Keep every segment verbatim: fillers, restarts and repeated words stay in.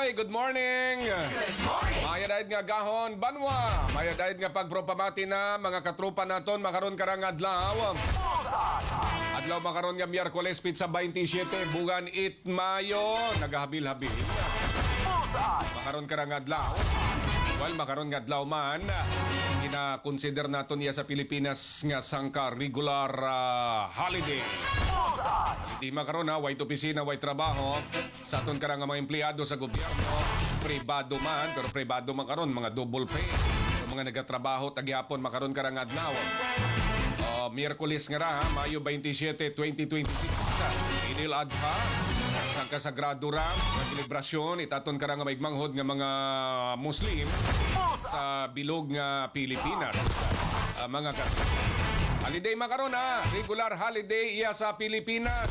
Oy, good morning! Good morning! Mayadayad nga gahon, banwa! Mayadayad nga pagpropamati na mga katrupa naton makaron karang adlaw. Adlaw makaron nga Miyerkules pizza twenty-seven bugan it Mayo nagahabil-habil. Makaron karang adlaw. Well, makaron nga adlaw man gina-consider naton iya sa Pilipinas nga sangka regular uh, holiday. Hindi makaroon ha, white opisina, white trabaho. Sa aton karang mga empleyado sa gobyerno, pribado man, pero pribado makaroon, mga double pay. Pero mga nagatrabaho, tagyapon, makaroon karang adlaw. Uh, Miyerkules nga ra, ha, Mayo twenty-seven, twenty twenty-six, Idil Adha, sang kasagrado ra, nga selebrasyon, itaton karang maigmanghod nga mga Muslim sa bilog nga Pilipinas. Uh, mga katulad. Holiday makaron ha, regular holiday iya sa Pilipinas.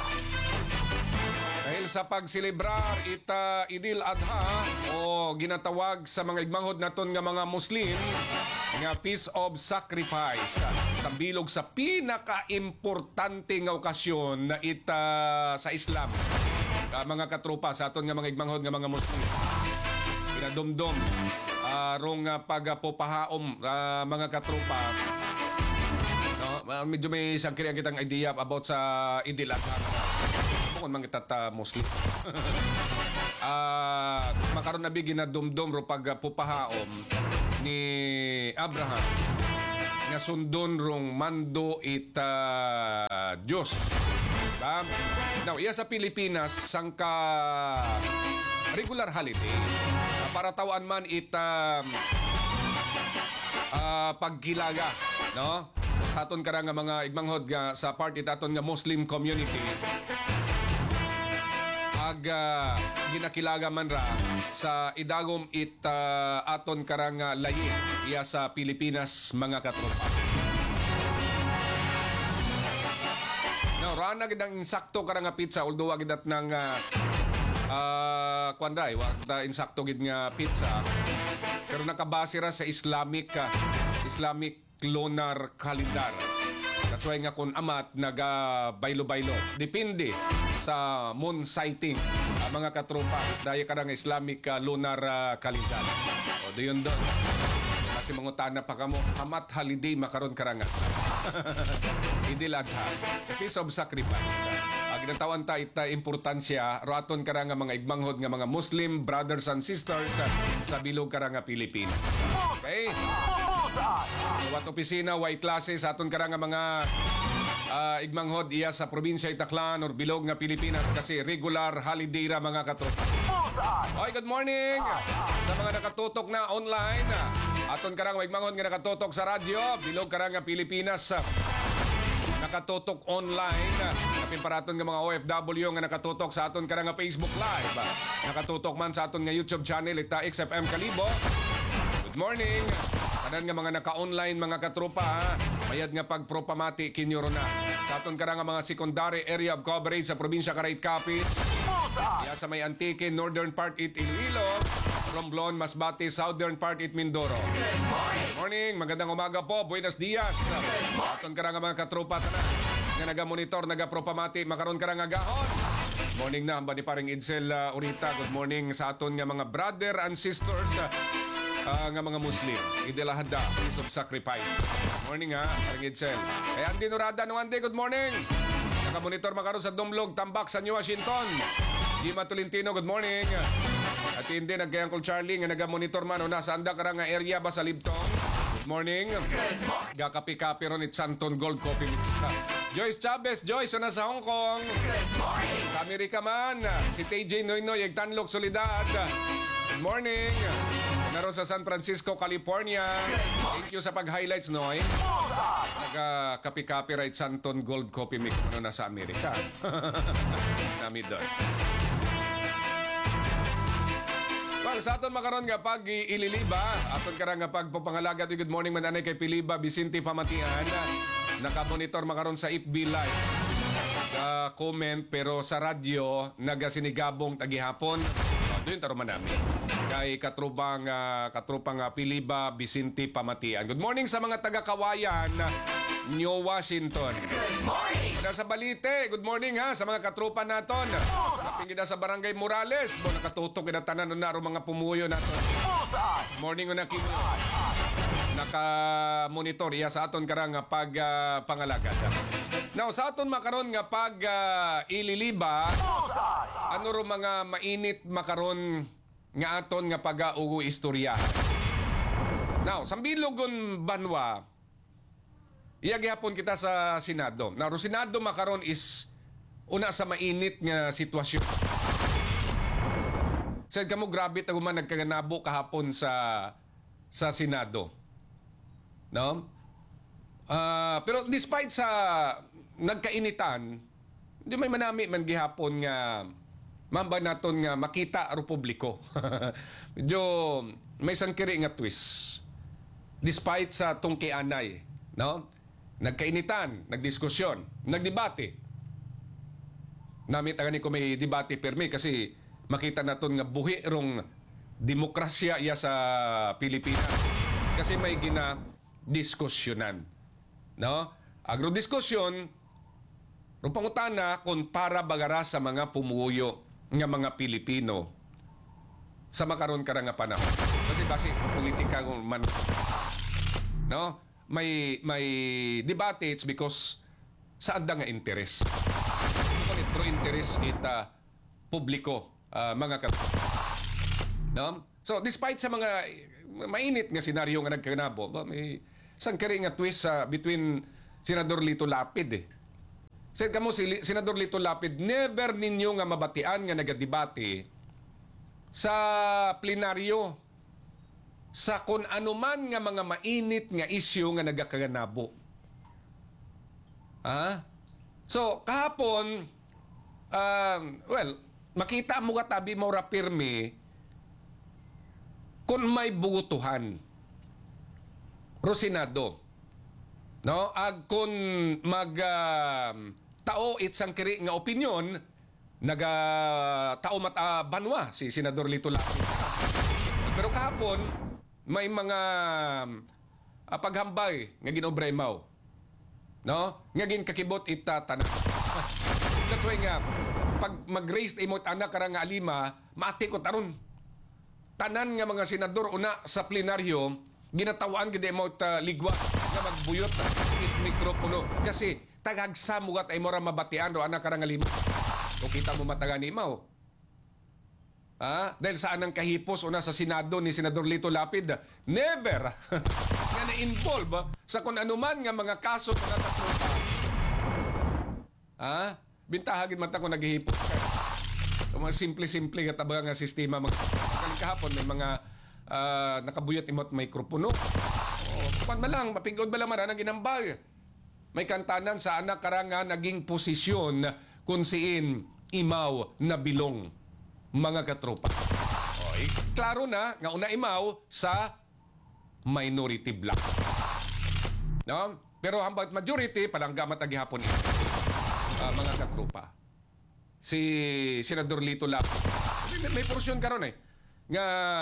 Dahil sa pagselebrar ita Idil Adha o ginatawag sa mga igmanghod naton nga mga Muslim nga Feast of Sacrifice. Tambilog sa pinaka-importante nga okasyon na ita sa Islam. Ka mga katropa sa aton nga mga igmanghod nga mga Muslim. Pinadumdum uh, rong uh, pagpopahaom uh, mga katropa. Uh, medyo may isang kaya kitang idea about sa Idil Adha. Kung mga tata Muslim. uh, makaroon na bigin na dumdum ro pagpupahaom ni Abraham nga sundon rong mando ita Diyos. Diba? Now, iya sa Pilipinas sangka regular holiday uh, para tawaan man ita uh, pagkilaga, no? Sa aton karang nga mga igmanghod nga sa party taton nga Muslim community ag uh, ginakilaga man ra sa idagom it uh, aton karang uh, layi iya sa Pilipinas mga katropa. Now, rana gid ang insakto karang nga pizza although wag dat nang uh, uh, kwanday wag da insakto gid nga pizza pero nakabase ra sa Islamic uh, Islamic lunar calendar. That's why nga kung amat naga baylo-baylo. Depende sa moon sighting uh, mga katropa. Dahil ka ng Islamic uh, lunar uh, calendar. O doon doon. Kasi mangutana pa ka mo, amat holiday makaroon karanga. Idil Adha. Feast of Sacrifice. Uh, ginatawan ta ita importansya roaton karanga mga igmanghod nga mga Muslim brothers and sisters uh, sa bilog karanga Pilipinas. Okay? Wat opisina, white classes, aton karang mga uh, igmanghod iya sa probinsya Itaklan or bilog nga Pilipinas kasi regular holiday ra mga katropa. Oy, good morning! Sa mga nakatutok na online, aton karang igmanghod nga nakatutok sa radyo, bilog karang nga Pilipinas, nakatutok online, kapin paraton nga mga O F W nga nakatutok sa aton karang nga Facebook Live, nakatutok man sa aton nga YouTube channel, ita X F M Kalibo. Good morning! Kanan nga mga naka-online mga katropa, ha? Mayad nga pagpropamati kinyoro na. Sa aton ka nga mga secondary area of coverage sa probinsya Karait Capiz. Iya sa may Antique, northern part it Iloilo. Romblon, Masbate, southern part it Mindoro. Good morning! Morning! Magandang umaga po. Buenos dias. Aton ka nga mga katropa na nga naga-monitor, naga-propamati, makaroon ka nga gahon. Morning na, hamba ni paring Idsel uh, Urita. Good morning sa aton nga mga brother and sisters. Uh, Uh, nga mga Muslim, Idil Adha, Feast of Sacrifice. Morning ha, Paring Idsel. Eh, Andy Norada, no Andy, good morning. Nakamonitor makaroon sa Dumlog, Tambak, sa New Washington. Gima Tolentino, good morning. At hindi, nagkayangkol Charlie, nga nagamonitor man, o nasa anda ka nga area ba sa Libtong. Good morning. Gakapi-kapi ron it Santon Gold Coffee Mix. Joyce Chavez, Joyce, o nasa Hong Kong. Good morning. Sa Amerika man, si T J Noynoy, Tanlok Solidad. Good morning. Naroon sa San Francisco, California. Thank you sa pag-highlights, Noy. Nagka-copy-copyright Santon Gold Coffee Mix ano na sa Amerika. Nami doon. Well, sa aton makaroon nga pag ililiba, aton ka nga pagpapangalaga. Good morning, mananay kay Piliba, Vicente Pamatian. Nakamonitor makaroon sa F B Live. Uh, comment, pero sa radyo, nagasinigabong tagihapon. Uh, doon taruman namin. Kay katrupang uh, katrupang uh, Piliba Vicente Pamatian. Good morning sa mga taga-Kawayan, New Washington. Good morning. Sa Balite, good morning ha sa mga katrupa naton. Pingida sa Barangay Morales. Bo nakatutok ina tanan na ro mga pumuyo nato. Morning una kini. Naka-monitor iya sa aton karang nga pag uh, pangalagad. Now sa aton makaron nga pag uh, ililiba ano ro mga mainit makaron nga aton nga pag-ugo istorya. Now sa bilogon banwa iya gihapon kita sa Senado. Now ro Senado makaron is una sa mainit nga sitwasyon. Said kamo grabe ta man nagkaganabo kahapon sa sa Senado. No? Uh, pero despite sa nagkainitan, di may manami man gihapon nga mamba naton nga makita aro publiko. Medyo may sangkiri nga twist. Despite sa tungkianay, no? Nagkainitan, nagdiskusyon, nagdebate. Namit agani ko may debate permi kasi makita naton nga buhi rong demokrasya iya sa Pilipinas. Kasi may gina diskusyonan. No? Agro-diskusyon, rong pangutana kung para bagara sa mga pumuyo nga mga Pilipino sa makaron kara nga panahon. Kasi basi politika man, no? May may debate it's because saan da nga interes. Kung ito interes ita publiko uh, mga kat. No? So despite sa mga mainit nga senaryo nga nagkanabo, may sangkari nga twist sa uh, between Senador Lito Lapid eh. Said kamo si Senador Lito Lapid, never ninyo nga mabatian nga nagadebate sa plenaryo sa kung anuman nga mga mainit nga isyu nga nagakaganabo. Ha? So, kahapon, um, well, makita mo katabi mo ra pirmi kung may bugutuhan. Rosinado. No? Ag kung mag uh, tao itsang kiri nga opinyon, naga tao mata banwa si Senador Lito Lapid. Pero kahapon, may mga uh, paghambay nga ginobremaw. No? Nga gin kakibot itatanan. That's why nga, pag mag-raise imot anak karang nga alima, maati ko taron. Tanan nga mga senador una sa plenaryo, ginatawaan gid imot uh, ligwa nga magbuyot na it mikropono. Kasi tagagsa mo gat ay mora mabatian do anak karang nga alima. O kita mo matagani mo. Ah, dahil saan ang kahipos una sa Senado ni Senador Lito Lapid, never nga na-involve sa kung anuman nga mga kaso mga katropa. Ah, bintahagin man ta kung naghihipos ka. So, mga simple-simple nga tabang nga sistema mga kahapon may mga uh, nakabuyot imot mikropono. Oh, kuan ba lang mapigod ba lang man ang ginambal. May kantanan sa anak karanga naging posisyon kung siin imaw na bilong mga katropa. Oy, klaro na nga una imaw sa minority bloc. No? Pero hambang majority palangga matagihapon ito. Uh, mga katropa. Si Senador Lito Lapid. May, may porsyon karon eh nga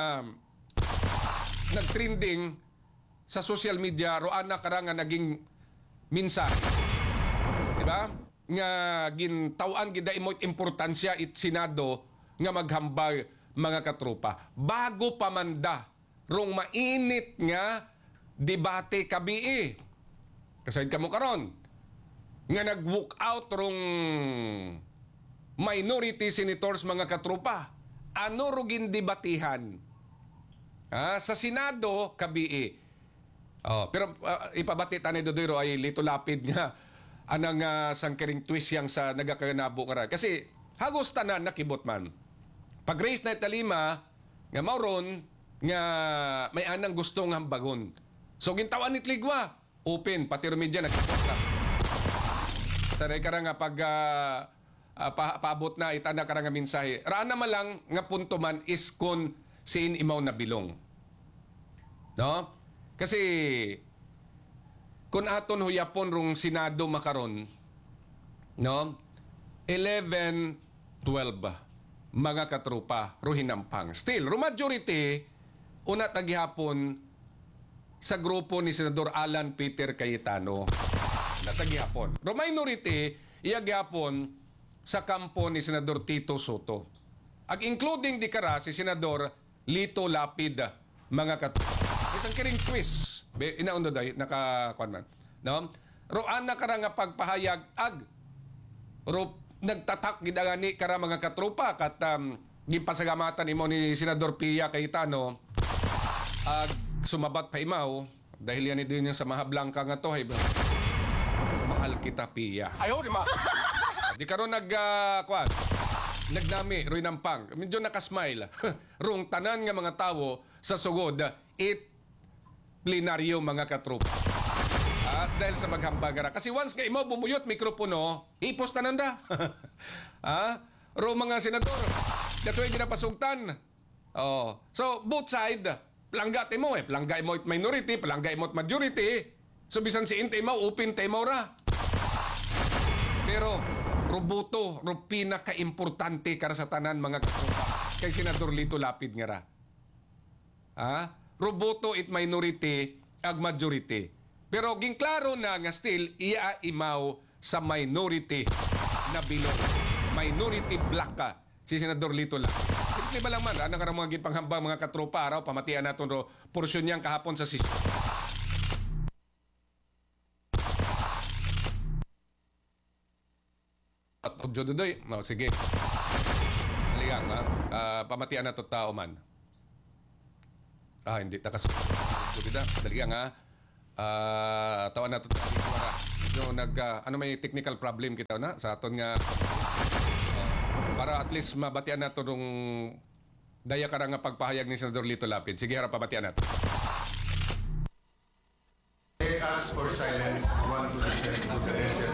nagtrending sa social media ro ana karanga naging minsan. Di ba? Nga gintawan gid imot importansya it Senado nga maghambal mga katropa bago pamanda rong mainit nga debate kabii. Kasayad kamo karon nga nag-walk out rong minority senators mga katropa. Ano ro gindebatihan? Ah, sa Senado kabii. Oh, pero uh, ipabati tanay dodoro ay Lito Lapid nga anang uh, sangkering twist yang sa nagakaganabo karan. Kasi hagos tanan nakibot man. Pag race na italima, nga mauron, nga may anang gustong hambagon. So, gintawan ni Tligwa, open, pati rumidya, nakipot na. Sanay ka nga pag uh, uh, pa paabot na, itanda ka nga mensahe. Raan naman lang, nga punto man, is kung siin imaw na bilong. No? Kasi, kung aton huyapon rong Senado makaron, no? eleven twelve mga katropa, ruhinampang. Still, majority, una tagihapon sa grupo ni Senador Alan Peter Cayetano na tagihapon. Ro minority, iya gihapon sa kampo ni Senador Tito Soto. Ag including di kara si Senador Lito Lapid, mga kat... Isang kiring quiz. Be, inaundo day, naka... man. No? Roan na kara nga pagpahayag ag ro, nagtatak gidangani kara mga katrupa kat um, gipasagamatan imo ni Senador Pia Cayetano ag sumabat pa imaw dahil yan din yung sa mahablangka nga to hay mahal kita Pia. Ayaw, di ma. Di karon nag uh, kwan nagdami roy nampang medyo nakasmile rung tanan nga mga tawo sa sugod it plenaryo mga katrupa. Ah, dahil sa maghambagara. Kasi once nga imo bumuyot mikropono, ipos tanan da. Ah, ro mga senador, that's why ginapasugtan. Oh, so both side, plangga mo eh, plangga mo it minority, plangga mo it majority. So bisan si inte mo open mo ra. Pero rubuto, ro pinaka-importante kara sa tanan mga katrupa kay Senador Lito Lapid nga ra. Ah, rubuto it minority ag majority. Pero ginklaro na nga still iya imaw sa minority na bilog. Minority black ka si Senador Lito Lapid. Simple ba lang man, ano ka mga gipanghambang mga katropa araw, pamatian natin ro porsyon niyang kahapon sa sisyo. At Jododoy, no, sige. Haliyang, ha? Uh, pamatian na to tao man. Ah, hindi. Takas. Dali Haliyang, ha? Uh, tawan na to tao. No, nag, uh, ano may technical problem kita na sa aton nga uh, para at least mabatian na to nung daya karang nga pagpahayag ni Senador Lito Lapid. Sige, harap pabatian na to. They ask for silence. Want to listen to the legend.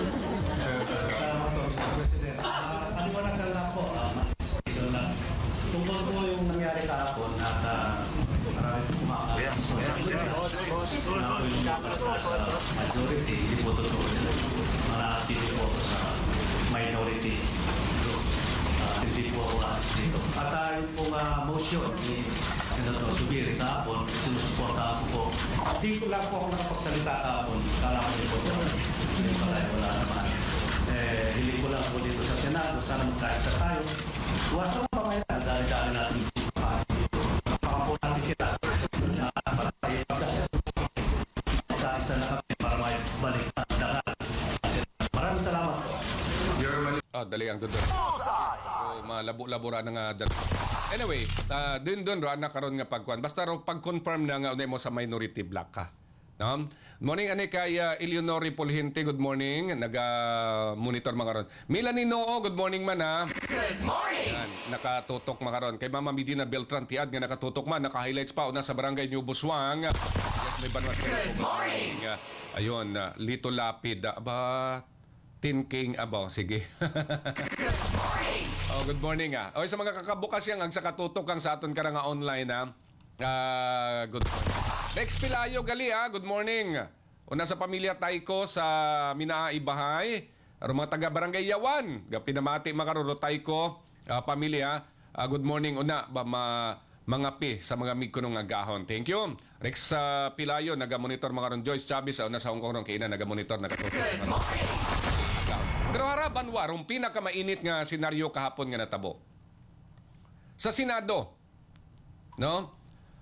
President, paliwanagan lang po, tungkol po yung nangyari kahapon at marami po kumakakas. Na po yung majority, hindi po totoo nila. Mananatili po ako sa minority group. Hindi po ako alas dito. At yung pong motion ni Senator Subiri kahapon, sinusuportahan ko po. Dito lang po ako nakapagsalita kahapon. Kala ko niyo po ito. Hindi pala wala naman. Eh, hindi ko lang po dito sa Senado. Sana magkaisa tayo. Huwas na mga pamayanan. Dali-dali natin yung pakapo natin sila. Para tayo magkaisa na kami para may balik at dangal. Maraming salamat po. Oh, dali ang doon. So, malabo-labora na nga dali. Anyway, uh, dun dun ro na karon nga pagkuan. Basta ro pag-confirm na nga unay mo sa minority black ka. No? Morning ani kay uh, Eleonori Pulhinte, good morning. Naga-monitor mga ron. Melanie Noo, good morning man ha. Good morning. Yan, nakatutok mga ron. Kay Mama Medina Beltran Tiad nga nakatutok man, naka-highlights pa una sa barangay New Buswang. Yes, may banwat. Good morning. Uh, ayun, uh, Lito Lapid. Uh, aba, Tin King Abaw, sige. Good morning. Oh, good morning ah. O sa mga kakabukas yang ang sa katutok ang sa aton karang online ha. Uh, good morning. Next Pilayo gali ha, good morning. Una sa pamilya Taiko sa Minaa Ibahay, aron mga taga Barangay Yawan, ga pinamati makaruro Taiko uh, pamilya. Uh, good morning una ba ma mga pi sa mga mig kunong agahon. Thank you. Rex uh, Pilayo naga-monitor mga ron Joyce Chavez sa una sa Hong Kong ron kay na naga-monitor nakatutok. Good morning. Pero haraban warong pinakamainit nga senaryo kahapon nga natabo. Sa Senado, no?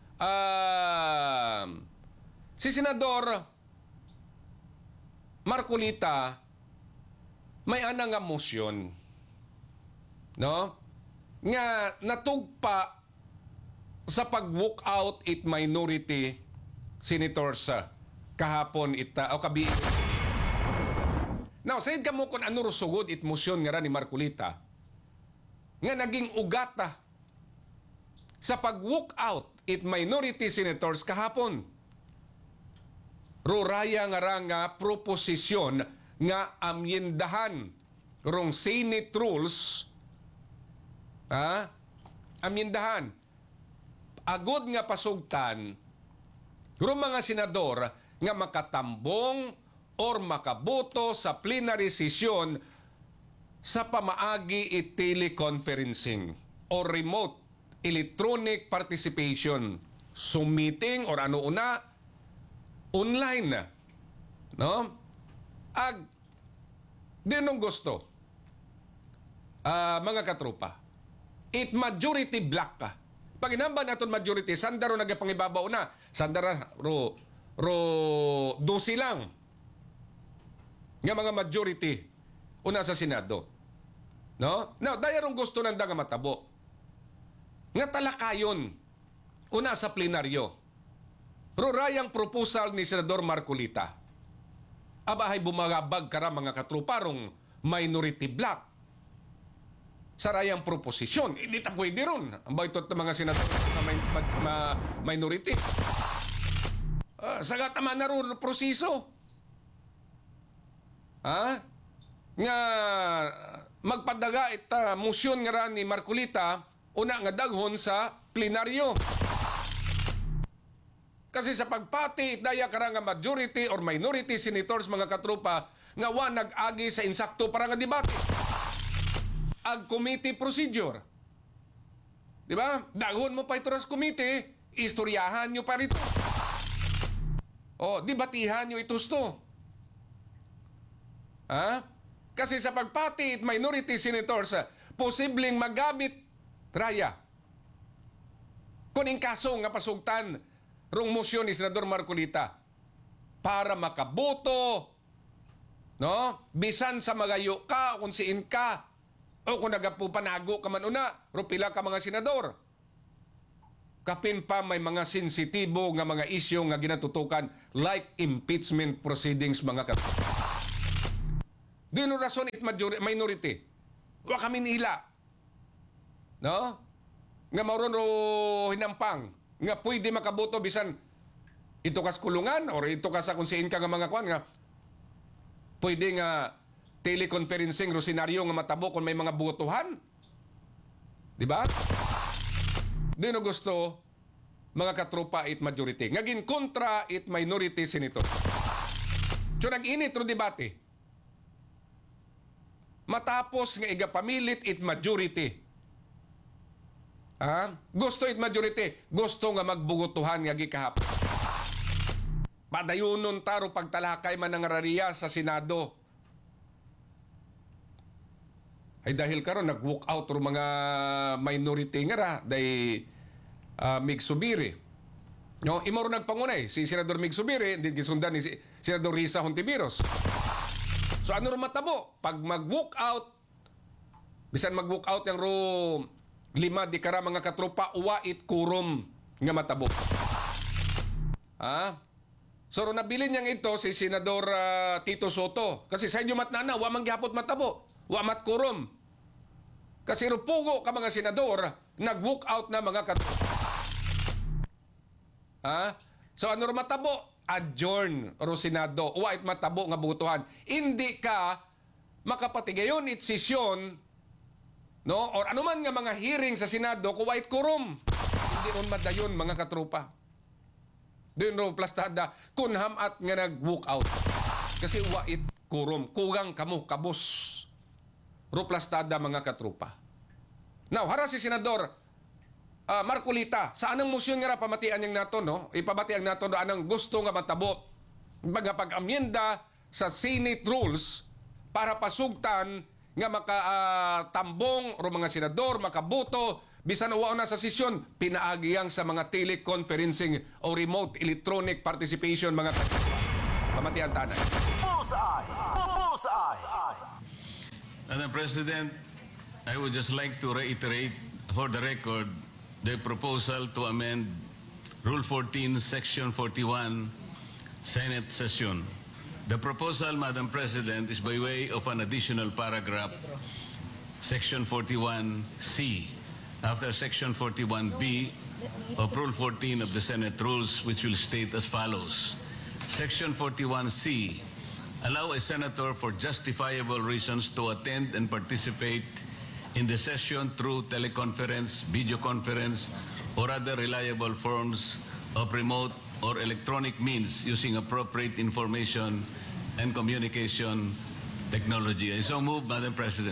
Uh, si Senador Marcolita may ana nga motion, no? Nga natugpa sa pag-walk out it minority senators uh, kahapon ita o kabi. Now, sayad ka mo kung ano rusugod it motion nga ra ni Marcolita nga naging ugata sa pag-walk out it minority senators kahapon. Ruraya nga ra nga proposisyon nga amyendahan rong Senate rules, ha? Amyendahan. Agod nga pasugtan rong mga senador nga makatambong or makaboto sa plenary session sa pamaagi it teleconferencing or remote electronic participation. So meeting or ano una, online. No? Ag, di nung gusto. ah, mga katropa, it majority black ka. Pag inamban naton majority, sandaro nagapangibabaw na. Sandara ro ro dosi lang nga mga majority una sa Senado. No? Now, dayarong gusto nanda nga matabo. Nga talakayon una sa plenaryo. Rurayang proposal ni Senador Marcolita. Abahay bumagabag kara mga katruparong minority black. Sarayang proposisyon. Hindi ta pwede ron. Ang baitot ng mga senador sa may, ma, ma, minority. Uh, sagat naman na ron proseso. Ha? Nga magpadaga ita motion nga ran ni Marcolita una nga daghon sa plenaryo. Kasi sa pagpati, daya karang nga majority or minority senators mga katropa nga wa nag-agi sa insakto para nga debate. Ag committee procedure. Di ba? Daghon mo pa ito ras committee, istoryahan nyo pa rito. O, debatihan nyo itos to. Ha? Kasi sa pagpati minority senators, posibleng magamit raya. Kuning kaso nga pasugtan rong motion ni Senador Marcolita para makaboto, no? Bisan sa magayo ka kung siin ka o kung nagapupanago ka man una, rupila ka mga senador. Kapin pa may mga sensitibo nga mga isyu nga ginatutukan like impeachment proceedings mga kat. Dino rason it majority, minority. Wa kami nila. No? Nga mauron ro hinampang nga pwede makaboto bisan ito kas kulungan or ito kas sa kung siin ka nga mga kwan nga pwede nga teleconferencing ro senaryo nga matabo kung may mga botohan. Di ba? Dino gusto mga katropa it majority. Ngagin kontra it minority senator. So nag-init ro debate. Matapos nga igapamilit it majority. Ha? Gusto it majority. Gusto nga magbugutuhan nga gikahap. Padayunon taro pagtalakay man ng rariya sa Senado. Ay dahil karon nag-walk out ro mga minority nga ra day uh, Mig Subiri. No, imo ro nagpangunay si Senador Mig Subiri, din gisundan ni si Senador Risa Hontiveros. So ano ro matabo pag mag-walk out bisan mag-walk out yang ro lima di kara mga katropa uwait kurom nga matabo. Ha? So ro nabilin niyang ito si Senador uh, Tito Soto kasi sa inyo matnana wa man gihapot matabo, wa mat kurom. Kasi ro pugo ka mga senador nag-walk out na mga katropa. Ha? So ano ro matabo? Adjourn ro Senado, uwait matabo nga butuhan. Hindi ka makapatigayon it sesyon, no? Or anuman nga mga hearing sa Senado, kuwait kurum. Hindi ron madayon mga katropa. Doon ro plastada, kunhamat nga nag-walk out. Kasi wait kurum. Kugang kamo kabos. Ro plastada mga katropa. Now, hara si Senador uh, Marcolita, sa anang motion nga ra pamatian niyang nato, no? Ipabatian nato no anang gusto nga matabo. Baga pag-amyenda sa Senate rules para pasugtan nga makatambong uh, o mga senador, makaboto, bisan uwa na sa sesyon, pinaagiyang sa mga teleconferencing o remote electronic participation mga kasama. Pamatian tanay. Bullseye! Bullseye! Madam President, I would just like to reiterate for the record the proposal to amend Rule fourteen, Section forty-one, Senate session. The proposal, Madam President, is by way of an additional paragraph, Section forty-one C, after Section forty-one B of Rule fourteen of the Senate Rules, which will state as follows. Section forty-one C, allow a senator for justifiable reasons to attend and participate in the session through teleconference, video conference, or other reliable forms of remote or electronic means using appropriate information and communication technology. I so move, Madam President.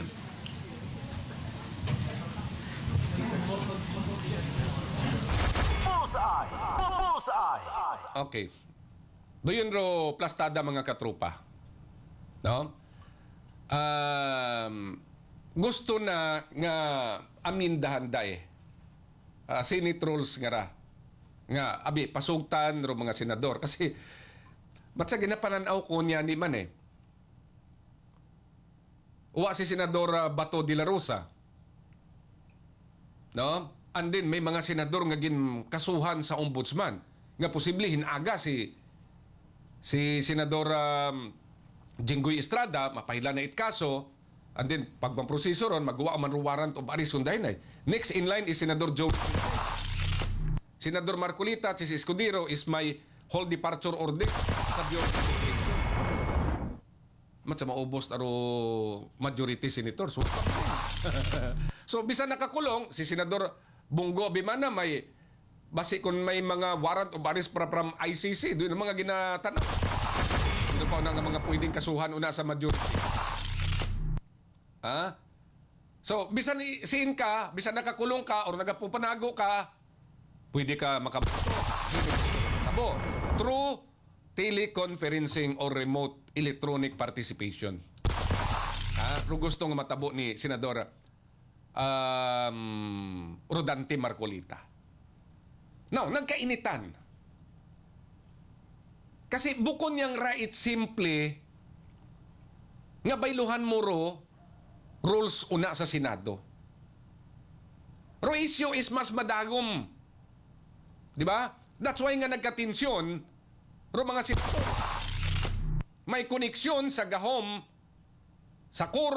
Bullseye! Bullseye! Okay. Doon ro plastada mga katropa. No? Um, gusto na nga amindahan day uh, Senate rules nga ra nga abi pasugtan ro mga senador kasi matsa ginapananaw ko niya ni man eh uwa si Senador uh, Bato de la Rosa, no? And then may mga senador nga gin kasuhan sa ombudsman nga posible hinaga si si Senador um, Jinggoy Estrada mapahila na it kaso. And then, pag proseso ron, magawa man ro warrant of arrest unday na. Next in line is Senador Joe. Senador Marcolita at si Escudero is my whole departure order sa Bureau of Investigation. Matsa maubos aro majority senator. So, so bisan nakakulong, si Senador Bungo Abimana may basi kung may mga warrant of arrest para from I C C, doon ang mga ginatanaw. Doon pa ang mga pwedeng kasuhan una sa majority. Ha? So, bisan siin ka, bisan nakakulong ka o nagapupanago ka, pwede ka makaboto. Tabo. Through teleconferencing or remote electronic participation. Ha? Pero gusto nga matabo ni Senador um, Rodante Marcolita. Now, nagkainitan. Kasi bukod niyang right simple nga bayluhan mo ro rules una sa Senado. Ro issue is mas madagom. Di ba? That's why nga nagkatensyon ro mga senador. May koneksyon sa gahom sa kuro